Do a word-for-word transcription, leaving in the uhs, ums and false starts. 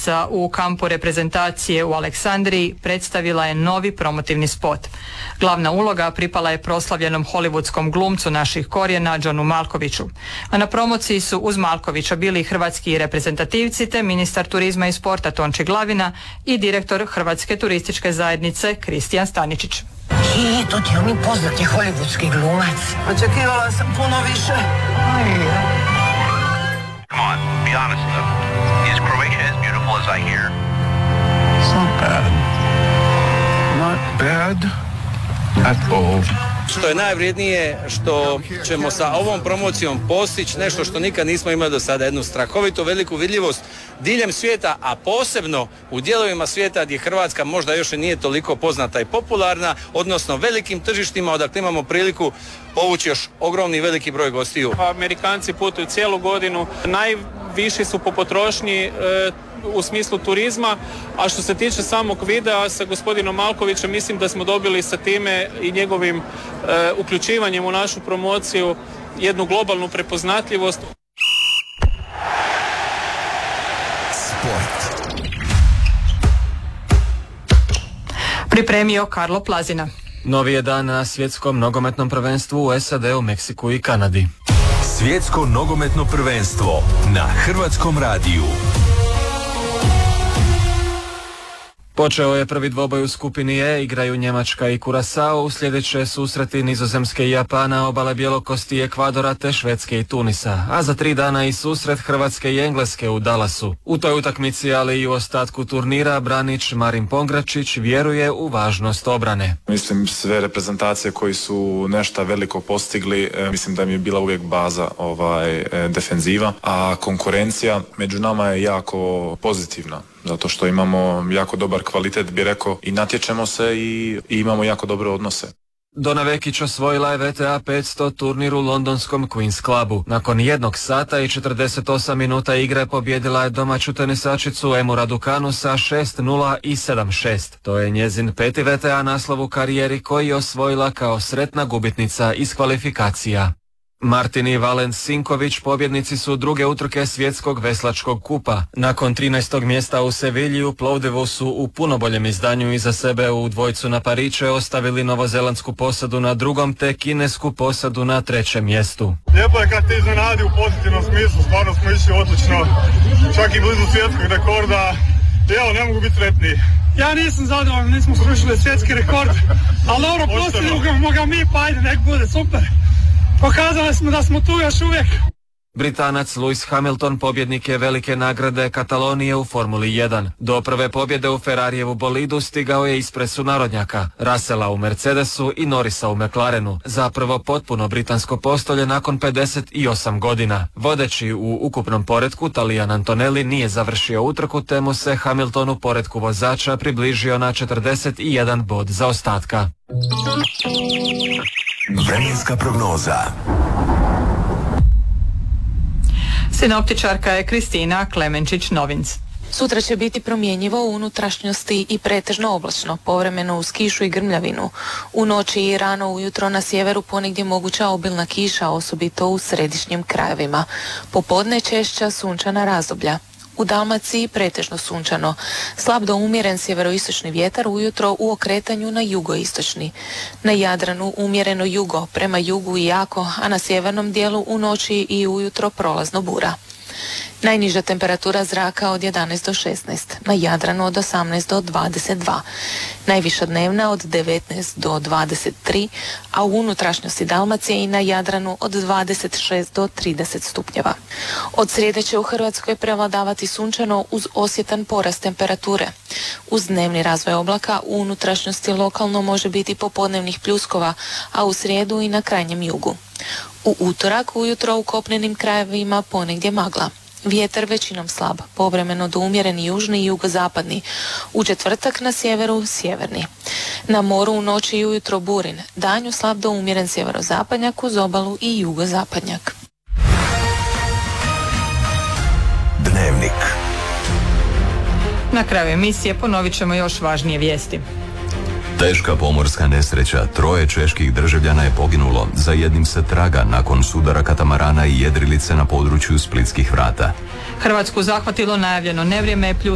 u kampu reprezentacije u Aleksandriji predstavila je novi promotivni spot. Glavna uloga pripala je proslavljenom hollywoodskom glumcu naših korijena Johnu Malkoviću. A na promociji su uz Malkovića bili hrvatski reprezentativci te ministar turizma i sporta Tonči Glavina i direktor Hrvatske turističke zajednice Kristijan Staničić. I to ti oni poznati hollywoodski glumac. Očekivala sam puno više. Come on, be honest though. Is Croatia as beautiful as I hear? It's not bad. Not bad at all. Što je najvrijednije što ćemo sa ovom promocijom postići nešto što nikad nismo imali do sada, jednu strahovito veliku vidljivost diljem svijeta, a posebno u dijelovima svijeta gdje Hrvatska možda još i nije toliko poznata i popularna, odnosno velikim tržištima odakle imamo priliku povući još ogromni veliki broj gostiju. Amerikanci putuju cijelu godinu, najviši su po potrošnji e, u smislu turizma, a što se tiče samog videa sa gospodinom Malkovićem, mislim da smo dobili sa time i njegovim e, uključivanjem u našu promociju jednu globalnu prepoznatljivost. Sport. Pripremio Karlo Plazina. Novi je dan na svjetskom nogometnom prvenstvu u S A D-u, Meksiku i Kanadi. Svjetsko nogometno prvenstvo na Hrvatskom radiju. Počeo je prvi dvoboj u skupini E, igraju Njemačka i Kurasao, sljedeće susreti Nizozemske i Japana, obale Bjelokosti i Ekvadora te Švedske i Tunisa, a za tri dana i susret Hrvatske i Engleske u Dallasu. U toj utakmici, ali i u ostatku turnira, branič Marin Pongračić vjeruje u važnost obrane. Mislim, sve reprezentacije koji su nešto veliko postigli, mislim da mi je bila uvijek baza ovaj, defenziva, a konkurencija među nama je jako pozitivna. Zato što imamo jako dobar kvalitet, bi rekao, i natječemo se i, i imamo jako dobre odnose. Dona Vekić osvojila je V T A petsto turnir u londonskom Queen's Clubu. Nakon jednog sata i četrdeset osam minuta igre pobjedila je domaću tenisačicu Emu Raducanu sa šest nula i sedam šest. To je njezin peti V T A naslov u karijeri koji je osvojila kao sretna gubitnica iz kvalifikacija. Martin i Valent Sinković pobjednici su druge utrke svjetskog veslačkog kupa. Nakon trinaestog mjesta u Sevilji u Plovdivu su u puno boljem izdanju iza sebe u dvojcu na Pariće ostavili novozelandsku posadu na drugom te kinesku posadu na trećem mjestu. Lijepo je kad te iznenadi u pozitivnom smislu, stvarno smo išli odlično, čak i blizu svjetskog rekorda. Evo, ne mogu biti sretniji. Ja nisam zadovoljan, nismo srušili svjetski rekord, ali dobro, posljedimo ga mi, pa ajde, nek bude super. Pokazali smo da smo tu još uvijek. Britanac Lewis Hamilton pobjednik je velike nagrade Katalonije u Formuli jedan. Do prve pobjede u Ferrarijevu bolidu stigao je ispred sunarodnjaka, Russella u Mercedesu i Norrisa u McLarenu. Zapravo potpuno britansko postolje nakon pedeset osam godina. Vodeći u ukupnom poretku, Talijan Antonelli nije završio utrku, te mu se Hamilton u poretku vozača približio na četrdeset jedan bod zaostatka. Vremenska prognoza. Sinoptičarka je Kristina Klemenčić-Novinc. Sutra će biti promjenjivo u unutrašnjosti i pretežno oblačno, povremeno uz kišu i grmljavinu. U noći i rano ujutro na sjeveru ponegdje moguća obilna kiša, osobito u središnjim krajevima. Popodne češća sunčana razdoblja. U Dalmaciji pretežno sunčano, slab do umjeren sjeveroistočni vjetar ujutro u okretanju na jugoistočni. Na Jadranu umjereno jugo, prema jugu i jako, a na sjevernom dijelu u noći i ujutro prolazno bura. Najniža temperatura zraka od jedanaest do šesnaest, na Jadranu od osamnaest do dvadeset dva, najviša dnevna od devetnaest do dvadeset tri, a u unutrašnjosti Dalmacije i na Jadranu od dvadeset šest do trideset stupnjeva. Od srijede će u Hrvatskoj prevladavati sunčano uz osjetan porast temperature. Uz dnevni razvoj oblaka u unutrašnjosti lokalno može biti popodnevnih pljuskova, a u srijedu i na krajnjem jugu. U utorak ujutro u kopnenim krajevima ponegdje magla. Vjetar većinom slab, povremeno do umjereni južni i jugozapadni. U četvrtak na sjeveru sjeverni. Na moru u noći i ujutro burin, danju slab do umjeren sjeverozapadnjak uz obalu i jugozapadnjak. Dnevnik. Na kraju emisije ponovit ćemo još važnije vijesti. Teška pomorska nesreća, troje čeških državljana je poginulo, za jednim se traga nakon sudara katamarana i jedrilice na području Splitskih vrata. Hrvatsku zahvatilo najavljeno nevrijeme plus